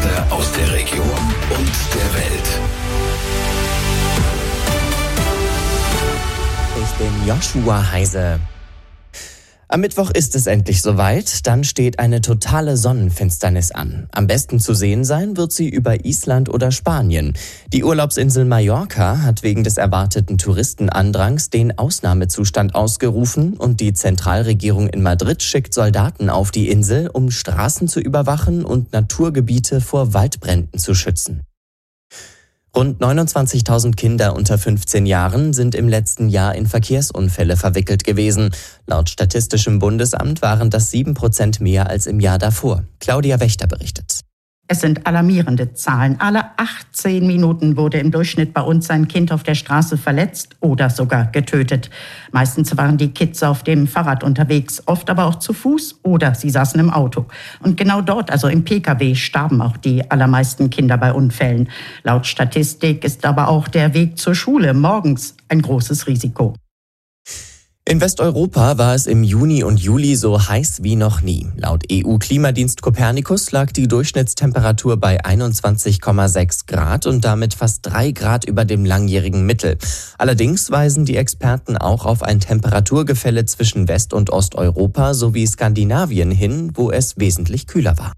Wichtigste aus der Region und der Welt. Ich bin Joshua Heise. Am Mittwoch ist es endlich soweit, dann steht eine totale Sonnenfinsternis an. Am besten zu sehen sein wird sie über Island oder Spanien. Die Urlaubsinsel Mallorca hat wegen des erwarteten Touristenandrangs den Ausnahmezustand ausgerufen und die Zentralregierung in Madrid schickt Soldaten auf die Insel, um Straßen zu überwachen und Naturgebiete vor Waldbränden zu schützen. Rund 29.000 Kinder unter 15 Jahren sind im letzten Jahr in Verkehrsunfälle verwickelt gewesen. Laut Statistischem Bundesamt waren das 7% mehr als im Jahr davor. Claudia Wächter berichtet. Es sind alarmierende Zahlen. Alle 18 Minuten wurde im Durchschnitt bei uns ein Kind auf der Straße verletzt oder sogar getötet. Meistens waren die Kids auf dem Fahrrad unterwegs, oft aber auch zu Fuß oder sie saßen im Auto. Und genau dort, also im Pkw, starben auch die allermeisten Kinder bei Unfällen. Laut Statistik ist aber auch der Weg zur Schule morgens ein großes Risiko. In Westeuropa war es im Juni und Juli so heiß wie noch nie. Laut EU-Klimadienst Copernicus lag die Durchschnittstemperatur bei 21,6 Grad und damit fast 3 Grad über dem langjährigen Mittel. Allerdings weisen die Experten auch auf ein Temperaturgefälle zwischen West- und Osteuropa sowie Skandinavien hin, wo es wesentlich kühler war.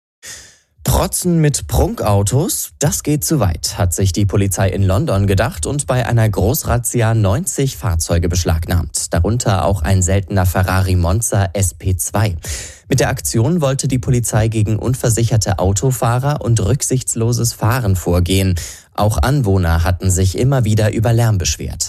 Trotzen mit Prunkautos, das geht zu weit, hat sich die Polizei in London gedacht und bei einer Großrazzia 90 Fahrzeuge beschlagnahmt, darunter auch ein seltener Ferrari Monza SP2. Mit der Aktion wollte die Polizei gegen unversicherte Autofahrer und rücksichtsloses Fahren vorgehen. Auch Anwohner hatten sich immer wieder über Lärm beschwert.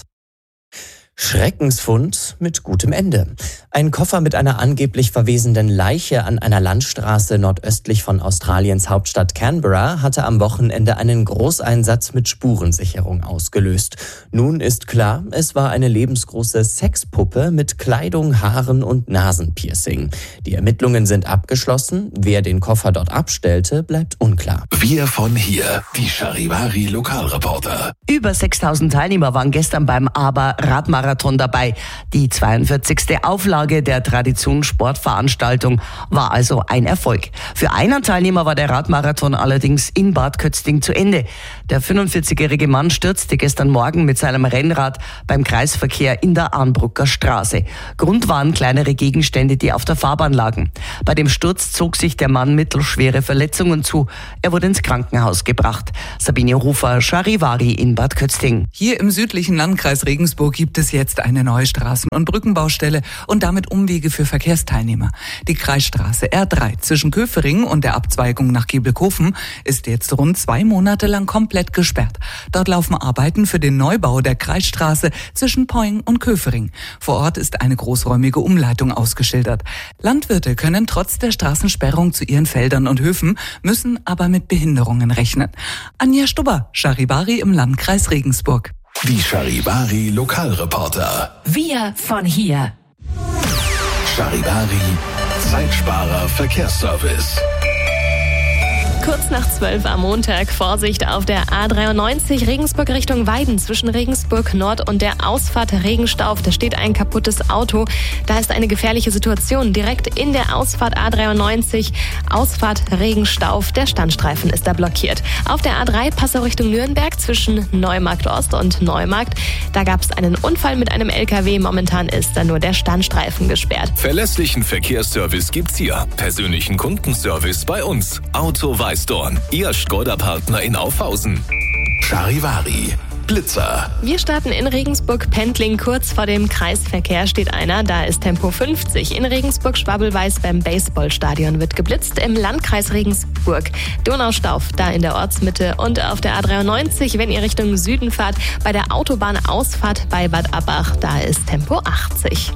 Schreckensfund mit gutem Ende. Ein Koffer mit einer angeblich verwesenden Leiche an einer Landstraße nordöstlich von Australiens Hauptstadt Canberra hatte am Wochenende einen Großeinsatz mit Spurensicherung ausgelöst. Nun ist klar, es war eine lebensgroße Sexpuppe mit Kleidung, Haaren und Nasenpiercing. Die Ermittlungen sind abgeschlossen. Wer den Koffer dort abstellte, bleibt unklar. Wir von hier, die Charivari Lokalreporter. Über 6.000 Teilnehmer waren gestern beim Aber-Radmarathon dabei. Die 42. Auflage der Traditionssportveranstaltung war also ein Erfolg. Für einen Teilnehmer war der Radmarathon allerdings in Bad Kötzting zu Ende. Der 45-jährige Mann stürzte gestern Morgen mit seinem Rennrad beim Kreisverkehr in der Arnbrucker Straße. Grund waren kleinere Gegenstände, die auf der Fahrbahn lagen. Bei dem Sturz zog sich der Mann mittelschwere Verletzungen zu. Er wurde ins Krankenhaus gebracht. Sabine Rufer, Charivari in Bad Kötzting. Hier im südlichen Landkreis Regensburg gibt es jetzt eine neue Straßen- und Brückenbaustelle und damit Umwege für Verkehrsteilnehmer. Die Kreisstraße R3 zwischen Köfering und der Abzweigung nach Gebelkofen ist jetzt rund 2 Monate lang komplett gesperrt. Dort laufen Arbeiten für den Neubau der Kreisstraße zwischen Poing und Köfering. Vor Ort ist eine großräumige Umleitung ausgeschildert. Landwirte können trotz der Straßensperrung zu ihren Feldern und Höfen, müssen aber mit Behinderungen rechnen. Anja Stubber, Charivari im Landkreis Regensburg. Die Charivari Lokalreporter. Wir von hier. Charivari Zeitsparer Verkehrsservice. Kurz nach 12 am Montag, Vorsicht auf der A93 Regensburg Richtung Weiden zwischen Regensburg Nord und der Ausfahrt Regenstauf. Da steht ein kaputtes Auto. Da ist eine gefährliche Situation. Direkt in der Ausfahrt A93, Ausfahrt Regenstauf. Der Standstreifen ist da blockiert. Auf der A3 Passau Richtung Nürnberg zwischen Neumarkt Ost und Neumarkt. Da gab es einen Unfall mit einem LKW. Momentan ist da nur der Standstreifen gesperrt. Verlässlichen Verkehrsservice gibt's hier. Persönlichen Kundenservice bei uns. Auto Weißdorn, Ihr Skoda-Partner in Aufhausen. Charivari Blitzer. Wir starten in Regensburg Pendling. Kurz vor dem Kreisverkehr steht einer. Da ist Tempo 50. In Regensburg-Schwabelweiß beim Baseballstadion wird geblitzt. Im Landkreis Regensburg Donaustauf, da in der Ortsmitte. Und auf der A93, wenn ihr Richtung Süden fahrt, bei der Autobahnausfahrt bei Bad Abbach, da ist Tempo 80.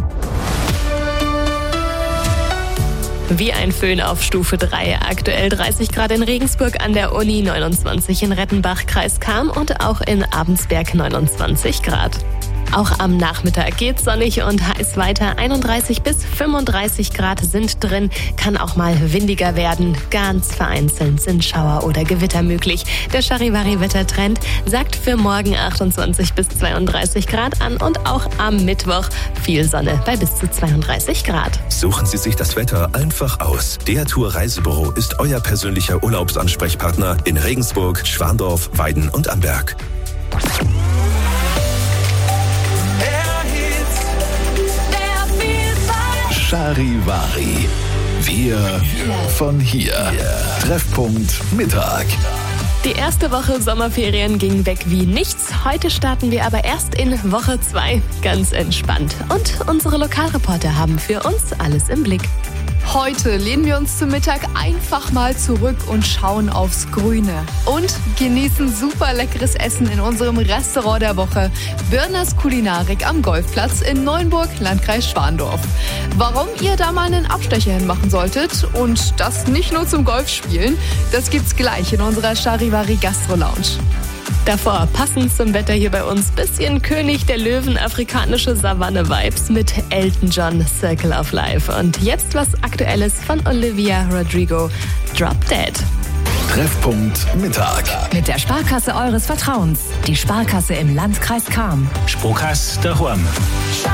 Wie ein Föhn auf Stufe 3. Aktuell 30 Grad in Regensburg an der Uni, 29 in Rettenbach, Kreis Cham und auch in Abensberg 29 Grad. Auch am Nachmittag geht's sonnig und heiß weiter. 31 bis 35 Grad sind drin. Kann auch mal windiger werden. Ganz vereinzelt sind Schauer oder Gewitter möglich. Der Charivari-Wettertrend sagt für morgen 28 bis 32 Grad an und auch am Mittwoch viel Sonne bei bis zu 32 Grad. Suchen Sie sich das Wetter einfach aus. Der Tour Reisebüro ist euer persönlicher Urlaubsansprechpartner in Regensburg, Schwandorf, Weiden und Amberg. Charivari. Wir von hier. Treffpunkt Mittag. Die erste Woche Sommerferien ging weg wie nichts. Heute starten wir aber erst in Woche 2. Ganz entspannt. Und unsere Lokalreporter haben für uns alles im Blick. Heute lehnen wir uns zum Mittag einfach mal zurück und schauen aufs Grüne. Und genießen super leckeres Essen in unserem Restaurant der Woche. Birners Kulinarik am Golfplatz in Neuenburg, Landkreis Schwandorf. Warum ihr da mal einen Abstecher hinmachen solltet und das nicht nur zum Golfspielen, das gibt's gleich in unserer Charivari Gastro Lounge. Davor, passend zum Wetter hier bei uns, bisschen König der Löwen, afrikanische Savanne-Vibes mit Elton John, Circle of Life. Und jetzt was Aktuelles von Olivia Rodrigo, Drop Dead. Treffpunkt Mittag. Mit der Sparkasse eures Vertrauens. Die Sparkasse im Landkreis Cham. Sparkasse daheim.